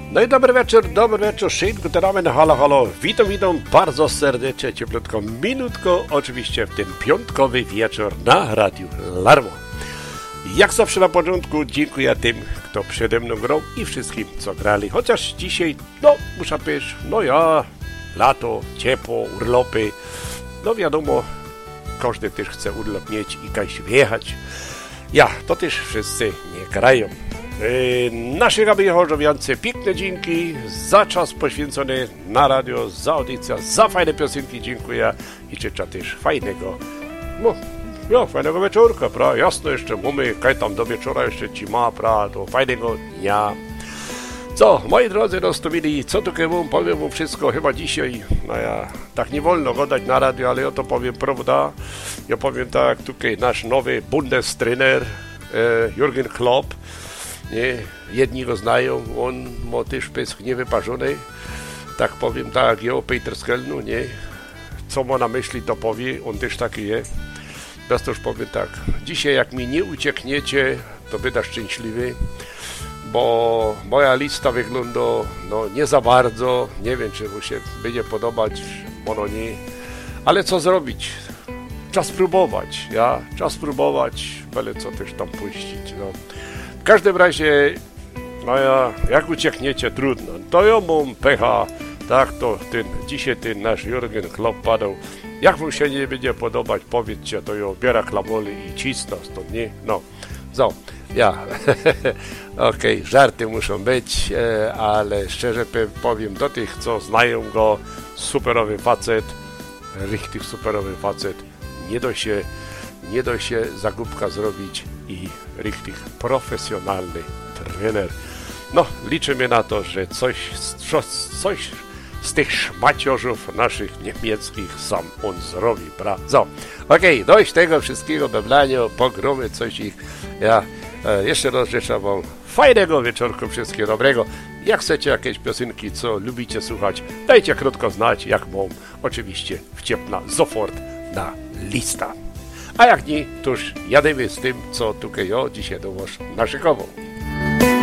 No i dobry wieczór, szynku, ten halo, halo, witam bardzo serdecznie, cieplutko, minutko, oczywiście w ten piątkowy wieczór na Radiu Larmo. Jak zawsze na początku dziękuję tym, kto przede mną grał i wszystkim, co grali, chociaż dzisiaj, muszę powiedzieć, lato, ciepło, urlopy, wiadomo, każdy też chce urlop mieć i gdzieś wyjechać. To też wszyscy nie grają. Naszych abiechorzowance piękne dzięki za czas poświęcony na radio, za audycję, za fajne piosenki dziękuję i życzę też fajnego fajnego wieczorka, prawda? Jasno, jeszcze mamy, kaj tam do wieczora jeszcze ci ma, prawda? Do fajnego dnia. Co, moi drodzy, dostomili, co tutaj powiem wam wszystko, chyba dzisiaj, tak nie wolno gadać na radio, ale ja to powiem, prawda? Ja powiem tak, tutaj nasz nowy Bundestrainer, Jürgen Klopp, nie, jedni go znają, on ma też pysk niewyparzony, tak powiem, tak, ja Peter Skelnu, nie, co ma na myśli, to powie, on też taki jest. Teraz to już powiem tak, dzisiaj jak mi nie uciekniecie, to będę szczęśliwy, bo moja lista wygląda, nie za bardzo, nie wiem, czy mu się będzie podobać, ono nie, ale co zrobić? Czas spróbować, byle co też tam puścić, W każdym razie, jak uciekniecie, trudno. To ja mam pecha, tak, to dzisiaj ten nasz Jürgen Klopp padał. Jak mu się nie będzie podobać, powiedzcie, to ja biorę klamoli i cisnę stąd, nie? Okej, żarty muszą być, ale szczerze powiem do tych, co znają go, superowy facet, richtig superowy facet, nie da się zagubka zrobić i richtig profesjonalny trener. Liczymy na to, że coś z tych szmaciorzów naszych niemieckich sam on zrobi, prawda? Dość tego wszystkiego beblania, pogromy coś ich. Jeszcze raz życzę wam fajnego wieczorku, wszystkiego dobrego. Jak chcecie jakieś piosenki, co lubicie słuchać, dajcie krótko znać, jak mam oczywiście wciepna sofort na lista. A jak nie, to już jademy z tym, co tutaj dzisiaj do was naszykował.